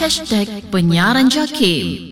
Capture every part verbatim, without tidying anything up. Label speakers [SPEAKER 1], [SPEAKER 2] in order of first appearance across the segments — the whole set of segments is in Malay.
[SPEAKER 1] Hashtag Penyiaran Jakim.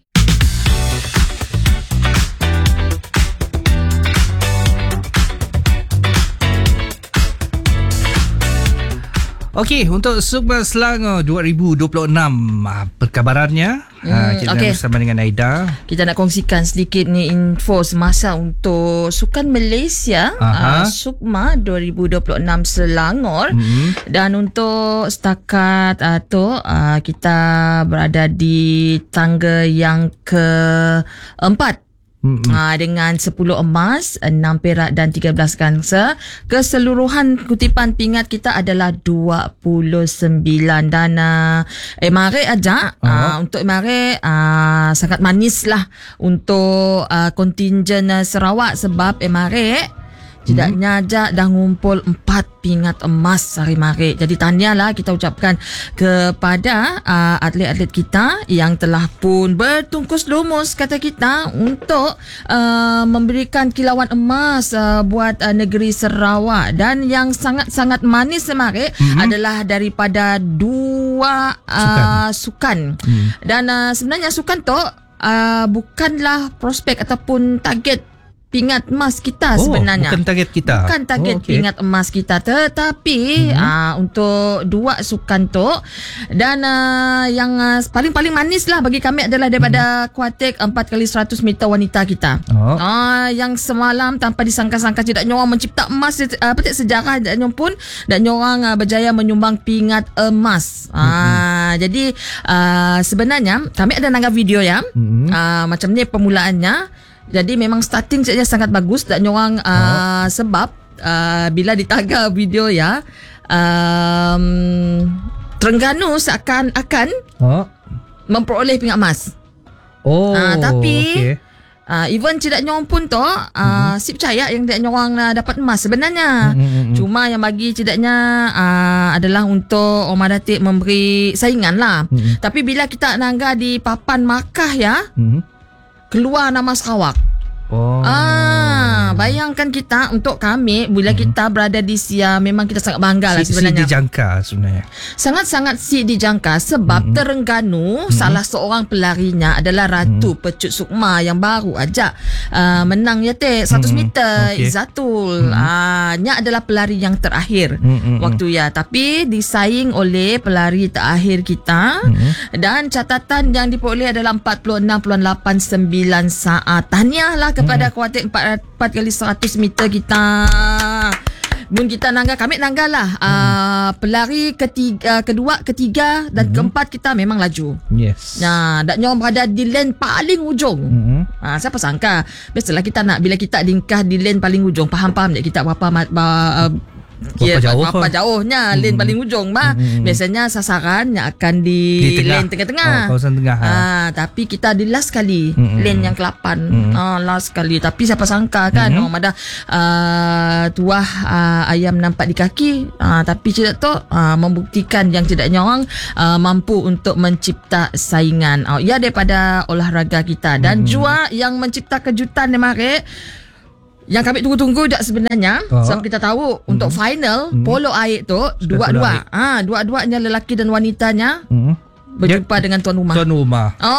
[SPEAKER 2] Okey, untuk Sukma Selangor dua ribu dua puluh enam, perkabarannya hmm, kita okay. bersama dengan Aida.
[SPEAKER 3] Kita nak kongsikan sedikit ni info semasa untuk Sukan Malaysia uh, Sukma dua ribu dua puluh enam Selangor. hmm. Dan untuk setakat uh, tu uh, kita berada di tangga yang keempat. Mm-hmm. Ha, dengan sepuluh emas, enam perak dan tiga belas gangsa. Keseluruhan kutipan pingat kita adalah dua puluh sembilan. Dan uh, M R A aja uh-huh. uh, untuk M R A uh, sangat manis lah untuk uh, kontingen uh, Sarawak. Sebab M R A tidaknya aja dah ngumpul empat pingat emas hari mari. Jadi tahniahlah kita ucapkan kepada uh, atlet-atlet kita yang telah pun bertungkus lumus kata kita untuk uh, memberikan kilauan emas uh, buat uh, negeri Sarawak. Dan yang sangat-sangat manis semari mm-hmm. adalah daripada dua uh, sukan, sukan. Mm. Dan uh, sebenarnya sukan tu uh, bukanlah prospek ataupun target pingat emas kita oh, sebenarnya.
[SPEAKER 2] Bukan target kita.
[SPEAKER 3] Bukan target oh, okay. pingat emas kita. Tetapi mm-hmm. uh, untuk dua sukan tu. Dan uh, yang uh, paling-paling manis lah bagi kami adalah daripada mm-hmm. kuatik empat kali seratus meter wanita kita. Oh. Uh, yang semalam tanpa disangka-sangka tidak nyorang mencipta emas uh, petik sejarah dan pun dan nyorang uh, berjaya menyumbang pingat emas. Mm-hmm. Uh, jadi uh, sebenarnya kami ada nanggap video ya. Mm-hmm. Uh, macam ni permulaannya. Jadi memang starting saja sangat bagus dan nyorang uh, oh. sebab uh, bila ditagar video ya um, Terengganu seakan-akan oh. memperoleh pingat emas. Oh. Uh, tapi okay. uh, even tidak nyorang pun tu uh, mm-hmm. si percaya yang tidak nyorang uh, dapat emas sebenarnya. Mm-hmm. Cuma yang bagi tidaknya uh, adalah untuk Omar Datik memberi saingan lah. Mm-hmm. Tapi bila kita nangga di papan markah ya. Mm-hmm. Keluar nama Sarawak. Oh. Ah, bayangkan kita untuk kami bila hmm. kita berada di Sia memang kita sangat bangga lah sebenarnya.
[SPEAKER 2] Si dijangka sebenarnya.
[SPEAKER 3] Sangat-sangat si dijangka sebab hmm. Terengganu hmm. salah seorang pelarinya adalah Ratu hmm. Pecut Sukma yang baru aja uh, menang ya teh seratus hmm. meter okay. Izzatul. Hmm. Ah, nya adalah pelari yang terakhir hmm. waktu ya, tapi disaing oleh pelari terakhir kita hmm. dan catatan yang diperoleh adalah empat puluh enam lapan sembilan saat. Tahniahlah kepada hmm. kuatik empat kali seratus meter kita. Bun kita nangga, kami nangga lah hmm. uh, pelari ketiga, kedua, ketiga dan hmm. keempat kita memang laju. Yes. Nah, dan nyorang berada di lane paling ujung. Hmm. Uh, siapa sangka? Biasalah kita nak bila kita lingkah di lane paling ujung, faham-faham tak kita berapa uh,
[SPEAKER 2] Berapa jauh
[SPEAKER 3] Berapa jauhnya lane hmm. paling ujung bah. Hmm. Biasanya sasaran yang akan di, di tengah. Lane tengah-tengah.
[SPEAKER 2] Oh, kawasan tengah. Ha.
[SPEAKER 3] Ah, tapi kita di last kali hmm. lane yang kelapan. Hmm. Ah, last kali. Tapi siapa sangka kan hmm. orang ada uh, tuah uh, ayam nampak di kaki. Ah, tapi tidak tu uh, membuktikan yang tidaknya orang uh, mampu untuk mencipta saingan. Oh, ya daripada olahraga kita dan hmm. jua yang mencipta kejutan ni mari. Yang kami tunggu-tunggu dah sebenarnya oh. sebab kita tahu mm-hmm. untuk final mm-hmm. polo air tu dua-dua ah ha, dua-duanya lelaki dan wanitanya mm-hmm. berjumpa yeah. dengan tuan rumah.
[SPEAKER 2] Tuan rumah.
[SPEAKER 3] Oh,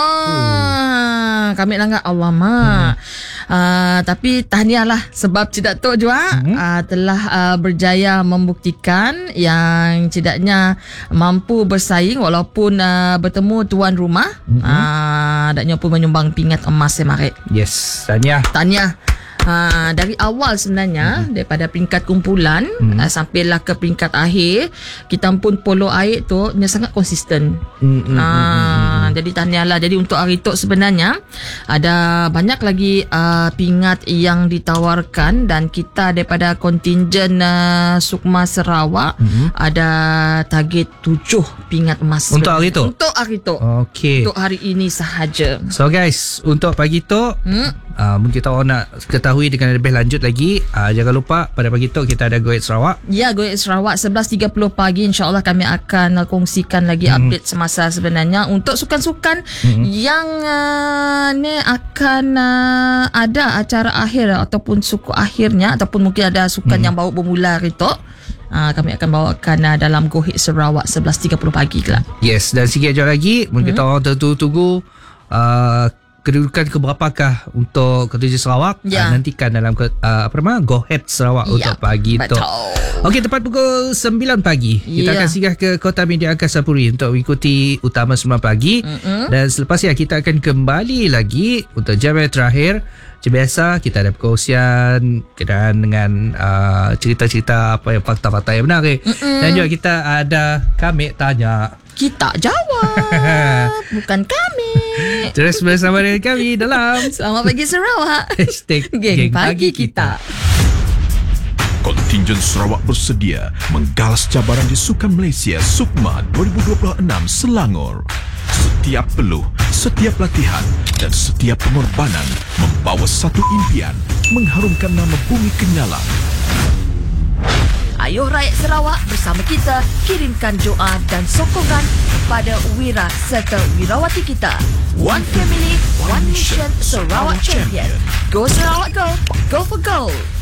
[SPEAKER 3] oh. Kami langgar Allah ma. Mm-hmm. Uh, tapi tahniahlah sebab tidak tu juga mm-hmm. uh, telah uh, berjaya membuktikan yang tidaknya mampu bersaing walaupun uh, bertemu tuan rumah. Mm-hmm. Uh, dan pun menyumbang pingat emas semarik.
[SPEAKER 2] Yes, tahniah.
[SPEAKER 3] Tahniah. Ha, dari awal sebenarnya mm-hmm. daripada peringkat kumpulan mm-hmm. uh, sampailah ke peringkat akhir kita pun polo air tu dia sangat konsisten. Mm-hmm. Ha, mm-hmm. Jadi tahniahlah. Jadi untuk hari tu sebenarnya ada banyak lagi uh, pingat yang ditawarkan dan kita daripada kontingen uh, Sukma Sarawak mm-hmm. ada target tujuh pingat emas
[SPEAKER 2] untuk hari tu.
[SPEAKER 3] Untuk hari tu.
[SPEAKER 2] Okay.
[SPEAKER 3] Untuk hari ini sahaja.
[SPEAKER 2] So guys, untuk pagi tu hmm? Uh, mungkin kita orang nak ketahui dengan lebih lanjut lagi, uh, jangan lupa pada pagi tu kita ada Goet Sarawak.
[SPEAKER 3] Ya, Goet Sarawak sebelas tiga puluh pagi insya-Allah kami akan kongsikan lagi hmm. update semasa sebenarnya untuk sukan-sukan hmm. yang uh, ni akan uh, ada acara akhir ataupun suku akhirnya ataupun mungkin ada sukan hmm. yang baru bermula hari tu. uh, kami akan bawakan uh, dalam Go Hit Sarawak sebelas tiga puluh pagi kelak.
[SPEAKER 2] Yes, dan sikit jauh lagi mungkin kita orang tunggu-tunggu uh, kedudukan keberapakah untuk Ketujuh Sarawak.
[SPEAKER 3] Ya.
[SPEAKER 2] uh, nantikan dalam ke, uh, apa nama Go Hit Sarawak
[SPEAKER 3] Ya,
[SPEAKER 2] untuk pagi
[SPEAKER 3] betul.
[SPEAKER 2] tu. Okey, tepat pukul sembilan pagi kita
[SPEAKER 3] Ya.
[SPEAKER 2] akan singgah ke Kota Media Angkasa Puri untuk mengikuti utama sembilan pagi. Mm-mm. Dan selepas ini kita akan kembali lagi untuk jam yang terakhir. Macam biasa kita ada perkongsian dan dengan uh, cerita-cerita apa yang fakta-fakta yang menarik. Mm-mm. Dan juga kita ada kami tanya.
[SPEAKER 3] Kita jawab. Bukan kami.
[SPEAKER 2] Terus bersama dengan kami dalam
[SPEAKER 3] Selamat pagi Sarawak.
[SPEAKER 2] Hashtag
[SPEAKER 3] Geng Pagi Kita.
[SPEAKER 4] Kontingen Sarawak bersedia menggalas cabaran di Sukan Malaysia SUKMA dua ribu dua puluh enam Selangor. Setiap peluh, setiap latihan dan setiap pengorbanan membawa satu impian, mengharumkan nama bumi Kenyalang.
[SPEAKER 3] Ayuh rakyat Sarawak bersama kita kirimkan doa dan sokongan kepada Wira serta Wirawati kita. One family, one mission, Sarawak champion. Go Sarawak go, go for gold.